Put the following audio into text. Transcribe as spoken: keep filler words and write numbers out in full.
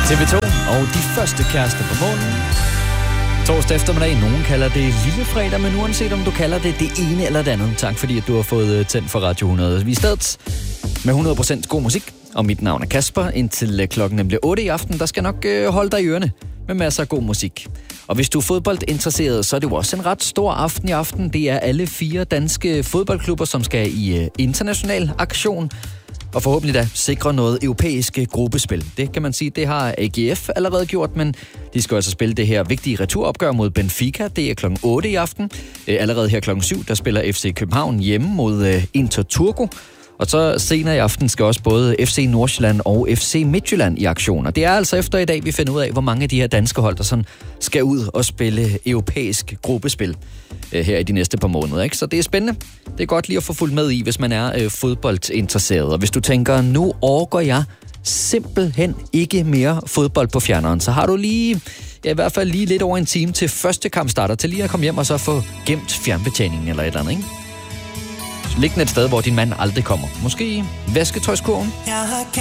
T V to og de første kærester på månen. Torsdag eftermiddag, nogen kalder det lille fredag, men uanset om du kalder det det ene eller det andet, tak fordi at du har fået tændt for Radio hundrede. Vi er stedet med hundrede procent god musik, og mit navn er Kasper. Indtil klokken bliver otte i aften, der skal nok holde dig i ørerne med masser af god musik. Og hvis du er fodboldinteresseret, så er det jo også en ret stor aften i aften. Det er alle fire danske fodboldklubber, som skal i international aktion. Og forhåbentlig da sikre noget europæisk gruppespil. Det kan man sige, det har A G F allerede gjort, men de skal altså spille det her vigtige returopgør mod Benfica. Det er klokken otte i aften. Allerede her klokken syv, der spiller F C København hjemme mod Inter Turku. Og så senere i aften skal også både F C Nordsjælland og F C Midtjylland i aktion. Og det er altså efter i dag, vi finder ud af, hvor mange af de her danske hold, der sådan skal ud og spille europæisk gruppespil her i de næste par måneder. Ikke? Så det er spændende. Det er godt lige at få fulgt med i, hvis man er øh, fodboldinteresseret. Og hvis du tænker, nu orker jeg simpelthen ikke mere fodbold på fjerneren, så har du lige, ja, i hvert fald lige lidt over en time til første kamp starter, til lige at komme hjem og så få gemt fjernbetjeningen eller et eller andet, ikke? Liggende et sted, hvor din mand aldrig kommer. Måske i vasketøjskurven.